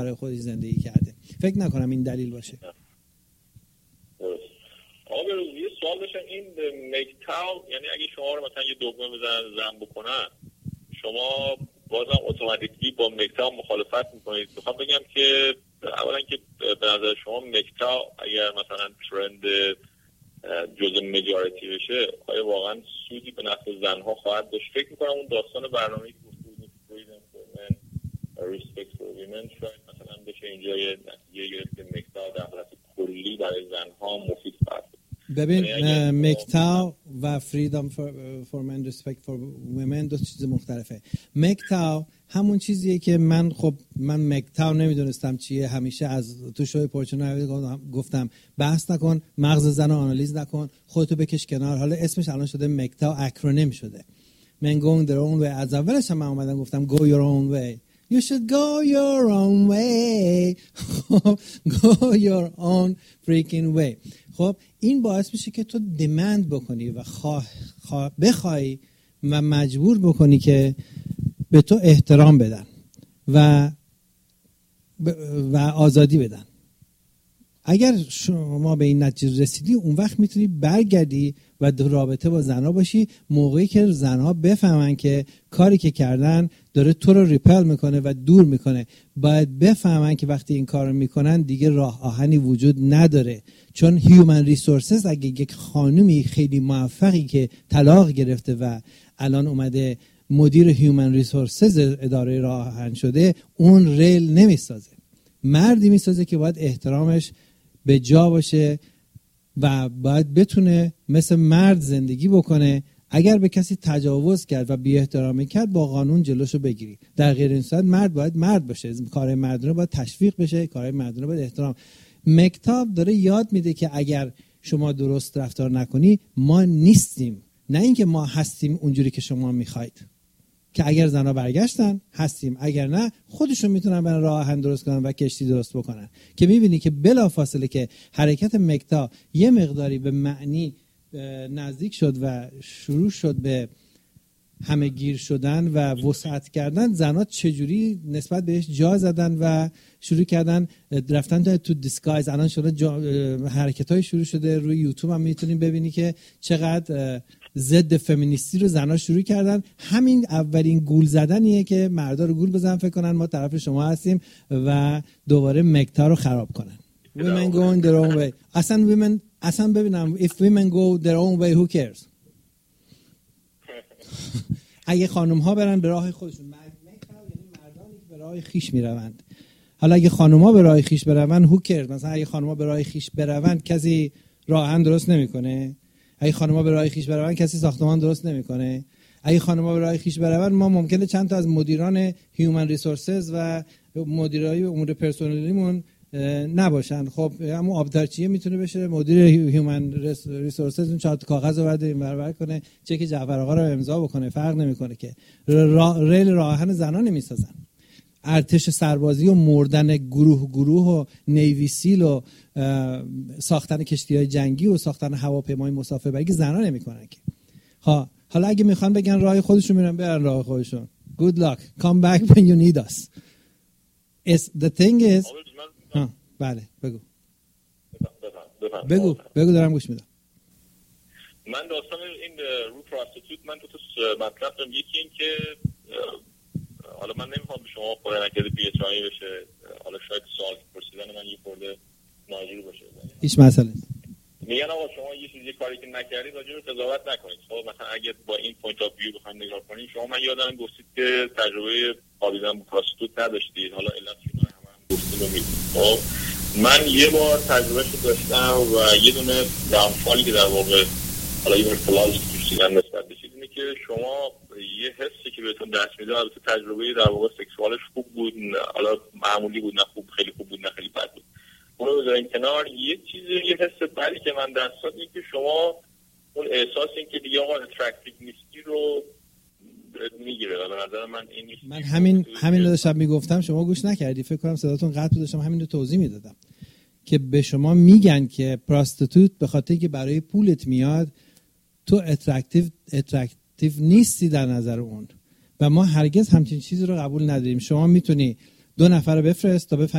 برای خودش زندگی کرده. فکر نکنم این دلیل باشه. آقا به روزی سوال داشتم، این مکتاو یعنی اگه شما رو مثلا یه دکمه بزنن زن بکنن، شما بازم اتوماتیکلی با مکتاو مخالفت میکنید؟ میخوام بگم که اولا که به نظر شما مکتاو اگر مثلا ترند جزء مجارتی بشه آیا واقعا سودی به نفع زنها خواهد داشت؟ فکر میکنم اون داستان برنامه‌ای که گفتید freedom for men respect for women شاید مثلا بشه اینجا یه نتیجه گرفت که مکتاو در حالت کلی برای زنها مفید خواهد. ببین مکتاو و فریدم فور من ریسپکت فور ویمن دو چیز مختلفه. مکتاو همون چیزیه که من مکتاو نمیدونستم چیه، همیشه از تو شوی پورچنو گفتم بحث نکن، مغز زن رو آنالیز نکن، خودتو بکش کنار. حالا اسمش الان شده مکتاو، اکرونیم شده. من going their own way. از اولش هم من اومدم گفتم go your own way. You should go your own way. go your own freaking way. خب این باعث میشه که تو دیمند بکنی و بخوای و مجبور بکنی که به تو احترام بدن و آزادی بدن. اگر شما به این نتیجه رسیدی، اون وقت میتونی برگردی و در رابطه با زنها باشی، موقعی که زنها بفهمن که کاری که کردن داره تو رو ریپل میکنه و دور میکنه. باید بفهمن که وقتی این کار رو میکنن دیگه راه آهنی وجود نداره. چون هیومن ریسورسز اگه یک خانومی خیلی موفقی که طلاق گرفته و الان اومده مدیر هیومن ریسورسز اداره راه آهن شده، اون ریل نمیسازه. مردی میسازه که باید احترامش به جا باشه و باید بتونه مثل مرد زندگی بکنه. اگر به کسی تجاوز کرد و بی احترامی کرد، با قانون جلوشو بگیری. در غیر این صورت مرد باید مرد باشه، کارهای مردانه باید تشویق بشه، کارهای مردانه باید احترام. مکتاب داره یاد میده که اگر شما درست رفتار نکنی ما نیستیم، نه اینکه ما هستیم اونجوری که شما میخواید. که اگر زنها برگشتن هستیم، اگر نه خودشون میتونن برن راه آهن درست کنن و کشتی درست بکنن. که میبینی که بلافاصله که حرکت مکتا یه مقداری به معنی نزدیک شد و شروع شد به همه گیر شدن و وسعت کردن، زنها چجوری نسبت بهش جا زدن و شروع کردن رفتن تو دیسگایز. الان شده حرکت‌های شروع شده روی یوتیوب هم میتونین ببینی که چقدر ضد فمینیستی رو زنها شروع کردن. همین اولین گول زدنیه که مردا رو گول بزنن فکر کنن ما طرف شما هستیم و دوباره مکتا رو خراب کنن. Women going their own way. اصلا ببینم if women go their own way who cares. اگه خانم ها برن به راه خودشون، یعنی مردانی که به راه خیش میروند. حالا اگه خانم ها به راه خیش بروند who cares. مثلا اگه خانم ها به راه خیش بروند کسی راه آهن درست نمیکنه. اگه خانم‌ها به راه خیش بروند کسی ساختمان درست نمیکنه. اگه خانم‌ها به راه خیش بروند ما ممکنه چند تا از مدیران هیومن ریسورسز و مدیرای امور پرسنلیمون نباشن. خب همون آبدارچیه میتونه بشه مدیر هیومن ریسورسز، اون 4 تا کاغذ رو برده این برابر کنه، چک جعفر آقا رو امضا بکنه، فرق نمیکنه که ریل راه آهن زنان نمیسازن. ارتش سربازی و مردن گروه و نیوی سیل و ساختن کشتی‌های جنگی و ساختن هواپیمای مسافربری زنان نمی‌کنن که. حالا اگه میخوان بگن راه خودشون میرن، برن راه خودشون. Good luck. Come back when you need us. The thing is بله بگو دارم گوش میدم. من داستان این رو پراستیتوت من دو تا مطلب دارم. یکی این که حالا من نمیخوام به شما خورده نکرده بی‌احترامی بشه، حالا شاید سوال پرسیدن من یه خورده ناجور باشه، هیچ مسئله نیست. میگن آقا شما یه کاری که نکردید راجع به قضاوت نکنید. خب مثلا اگه با این پوینت اف ویو بخواید نگاه کنید، شما من یادم گفتید که تجربه خوابیدن با پراستیتوت نداشتید، حالا علتش رو هم گفتید و میگید. خب من یه بار تجربهش رو داشتم و یه دونه داونفالی که در واقع حالا یه فلاژی که دیدم نسبت به اینه که شما یه حسی که بهتون دست میده، البته تجربه در واقع سکسوالش خوب بود، حالا معمولی بود، نه خوب خیلی خوب بود نه خیلی بد بود، اونو بذارین کنار. یه حس بدی که من دست داد اینه که شما اون احساس این که دیگه آقا اترکتیو نیستی رو میگیره. و به نظر من این نیست. من همین رو داشتم میگفتم، شما گوش نکردی، فکر کنم صداتون قطع بود، داشتم همین رو توضیح میدادم که به شما میگن که پراستیتوت به خاطر که برای پولت میاد تو اترکتیو نیستی در نظر اون و ما هرگز همچین چیزی رو قبول نداریم. شما میتونی 2 نفر رو بفرست تا